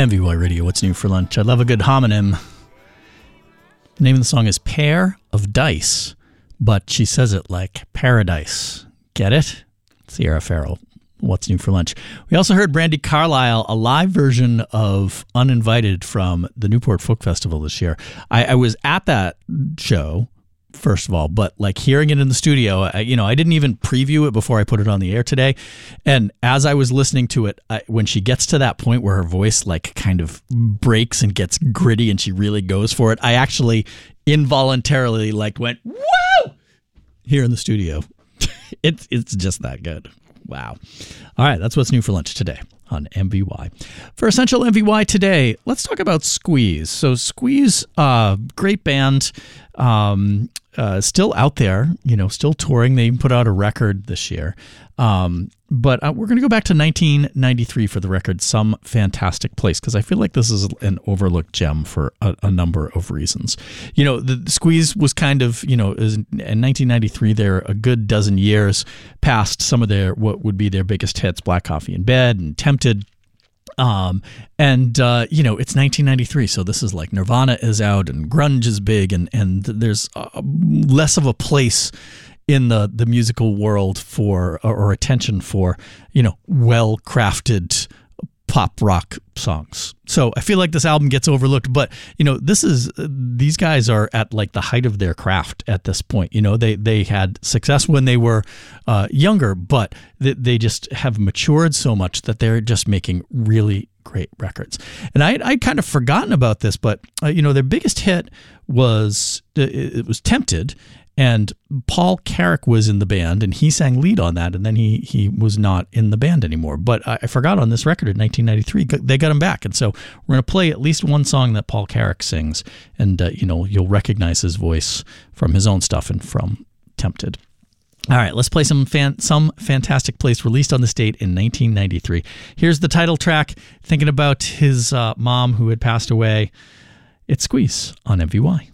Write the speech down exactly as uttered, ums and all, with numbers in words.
M V Y Radio, what's new for lunch? I love a good homonym. The name of the song is Pair of Dice, but she says it like paradise. Get it? Sierra Farrell, what's new for lunch? We also heard Brandi Carlile, a live version of Uninvited from the Newport Folk Festival this year. I, I was at that show, first of all, but like hearing it in the studio, I, you know, I didn't even preview it before I put it on the air today. And as I was listening to it, I, when she gets to that point where her voice like kind of breaks and gets gritty and she really goes for it, I actually involuntarily like went, woo, here in the studio. it's, it's just that good. Wow. All right. That's what's new for lunch today on M V Y. For Essential M V Y today, let's talk about Squeeze. So Squeeze, uh, great band, um, uh, still out there, you know, still touring. They even put out a record this year. Um, but uh, we're going to go back to nineteen ninety-three for the record, Some Fantastic Place, because I feel like this is an overlooked gem for a, a number of reasons. You know, the, the Squeeze was kind of, you know, is in nineteen ninety-three, they're a good dozen years past some of their, what would be their biggest hits, Black Coffee in Bed and Tempted. Um, and, uh, you know, it's nineteen ninety-three. So this is like Nirvana is out and grunge is big and, and there's uh, less of a place in the, the musical world for, or, or attention for, you know, well-crafted pop rock songs. So I feel like this album gets overlooked, but you know, this is, these guys are at like the height of their craft at this point. You know, they, they had success when they were uh, younger, but they, they just have matured so much that they're just making really great records. And I I'd kind of forgotten about this, but uh, you know, their biggest hit was, it was Tempted. And Paul Carrack was in the band, and he sang lead on that, and then he he was not in the band anymore. But I, I forgot on this record in nineteen ninety-three, they got him back. And so we're going to play at least one song that Paul Carrack sings, and uh, you know, you'll recognize his voice from his own stuff and from Tempted. All right, let's play some fan, Some Fantastic Place, released on this date in nineteen ninety-three. Here's the title track, thinking about his uh, mom who had passed away. It's Squeeze on M V Y.